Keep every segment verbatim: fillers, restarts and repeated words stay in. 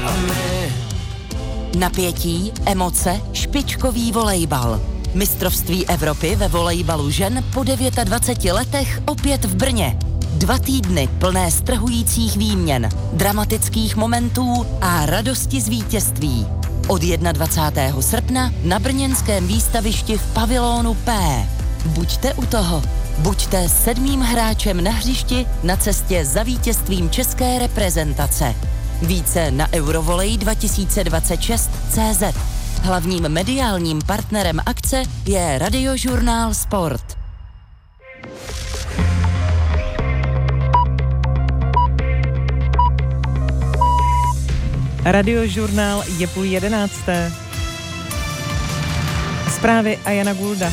Napětí, emoce, špičkový volejbal. Mistrovství Evropy ve volejbalu žen po dvaceti devíti letech opět v Brně. Dva týdny plné strhujících výměn, dramatických momentů a radosti z vítězství. Od dvacátého prvního srpna na brněnském výstavišti v pavilonu P. Buďte u toho. Buďte sedmým hráčem na hřišti na cestě za vítězstvím české reprezentace. Více na eurovolej dva tisíce dvacet šest tečka cé zet. Hlavním mediálním partnerem akce je Radiožurnál Sport. Radiožurnál je půl jedenácté. Zprávy a Jana Gulda.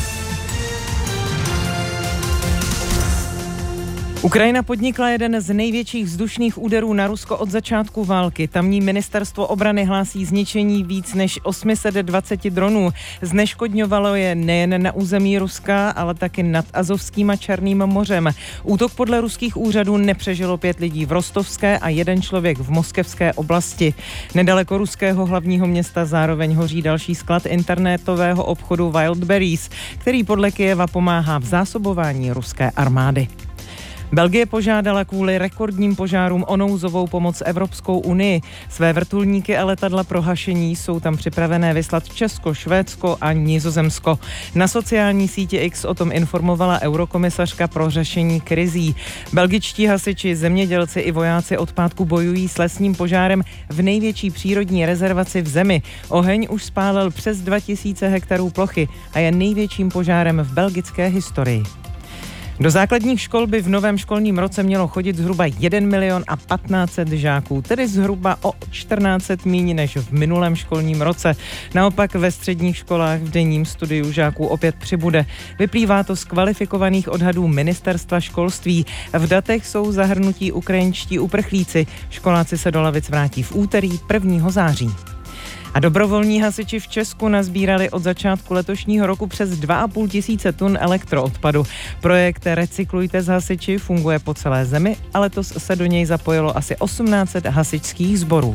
Ukrajina podnikla jeden z největších vzdušných úderů na Rusko od začátku války. Tamní ministerstvo obrany hlásí zničení víc než osm set dvacet dronů. Zneškodňovalo je nejen na území Ruska, ale taky nad Azovským a Černým mořem. Útok podle ruských úřadů nepřežilo pět lidí v rostovské a jeden člověk v moskevské oblasti. Nedaleko ruského hlavního města zároveň hoří další sklad internetového obchodu Wildberries, který podle Kyjeva pomáhá v zásobování ruské armády. Belgie požádala kvůli rekordním požárům o nouzovou pomoc Evropskou unii. Své vrtulníky a letadla pro hašení jsou tam připravené vyslat Česko, Švédsko a Nizozemsko. Na sociální síti X o tom informovala eurokomisařka pro řešení krizí. Belgičtí hasiči, zemědělci i vojáci od pátku bojují s lesním požárem v největší přírodní rezervaci v zemi. Oheň už spálil přes dva tisíce hektarů plochy a je největším požárem v belgické historii. Do základních škol by v novém školním roce mělo chodit zhruba jeden milion a patnáct set žáků, tedy zhruba o čtrnáct set míň než v minulém školním roce. Naopak ve středních školách v denním studiu žáků opět přibude. Vyplývá to z kvalifikovaných odhadů ministerstva školství. V datech jsou zahrnutí ukrajinští uprchlíci. Školáci se do lavic vrátí v úterý prvního září. A dobrovolní hasiči v Česku nazbírali od začátku letošního roku přes dva a půl tisíce tun elektroodpadu. Projekt Recyklujte s hasiči funguje po celé zemi a letos se do něj zapojilo asi osmnáct set hasičských sborů.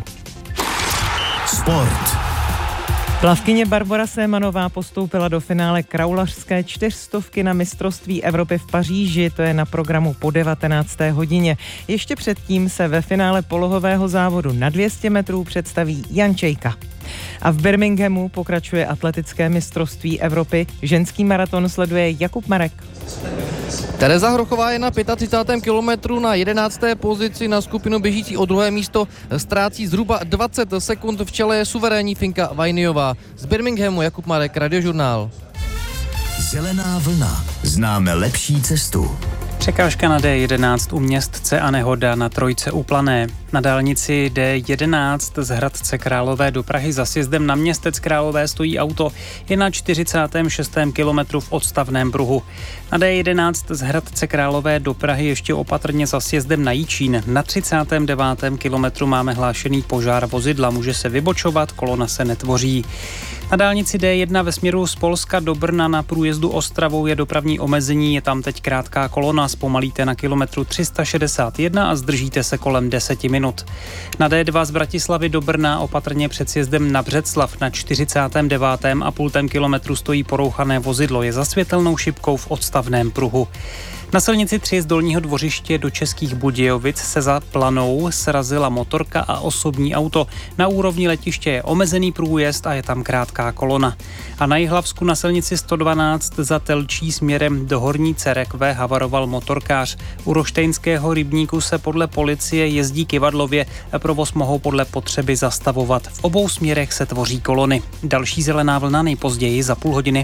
Sport. Plavkyně Barbora Sémanová postoupila do finále kraulařské čtyřstovky na mistrovství Evropy v Paříži, to je na programu po devatenácté hodině. Ještě předtím se ve finále polohového závodu na dvě stě metrů představí Jan Čejka. A v Birminghamu pokračuje atletické mistrovství Evropy. Ženský maraton sleduje Jakub Marek. Tereza Hrochová je na třicátém pátém kilometru na jedenácté pozici, na skupinu běžící o druhé místo ztrácí zhruba dvacet sekund, v čele je suverénní Finka Vajniová. Z Birminghamu Jakub Marek, Radiožurnál. Zelená vlna. Známe lepší cestu. Překážka na D jedenáct u Městce a nehoda na Trojce u Plané. Na dálnici D jedenáct z Hradce Králové do Prahy za sjezdem na Městec Králové stojí auto. Je na čtyřicátém šestém kilometru v odstavném pruhu. Na D jedenáct z Hradce Králové do Prahy ještě opatrně za sjezdem na Jičín. Na třicátém devátém kilometru máme hlášený požár vozidla. Může se vybočovat, kolona se netvoří. Na dálnici D jedna ve směru z Polska do Brna na průjezdu Ostravou je dopravní omezení, je tam teď krátká kolona, zpomalíte na kilometru tři sta šedesát jedna a zdržíte se kolem deseti minut. Na D dva z Bratislavy do Brna opatrně před sjezdem na Břeclav na čtyřicátém devátém a půltém kilometru stojí porouchané vozidlo, je za světelnou šipkou v odstavném pruhu. Na silnici tři z Dolního Dvořiště do Českých Budějovic se za Planou srazila motorka a osobní auto. Na úrovni letiště je omezený průjezd a je tam krátká kolona. A na Jihlavsku na silnici sto dvanáct za Telčí směrem do Horní Cerekve havaroval motorkář. U Roštejnského rybníku se podle policie jezdí kyvadlově, provoz mohou podle potřeby zastavovat. V obou směrech se tvoří kolony. Další zelená vlna nejpozději za půl hodiny.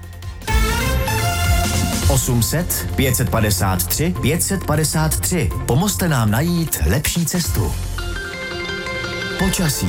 osm set, pět set padesát tři, pět set padesát tři. Pomozte nám najít lepší cestu. Počasí.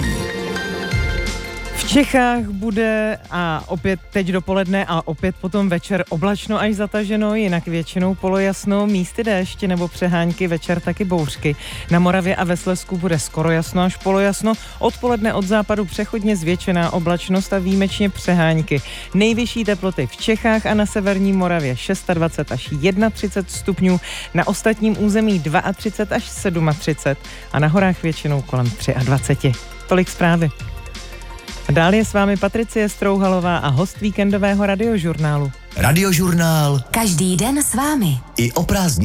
V Čechách bude a opět teď dopoledne a opět potom večer oblačno až zataženo, jinak většinou polojasno, místy déšť nebo přehánky, večer taky bouřky. Na Moravě a ve Slezsku bude skoro jasno až polojasno, odpoledne od západu přechodně zvětšená oblačnost a výjimečně přehánky. Nejvyšší teploty v Čechách a na severní Moravě dvacet šest až třicet jedna stupňů, na ostatním území třicet dva až třicet sedm a na horách většinou kolem dvacet tři. Tolik zprávy. A dál je s vámi Patricie Strouhalová a host víkendového radiožurnálu. Radiožurnál. Každý den s vámi. I o prázdninách.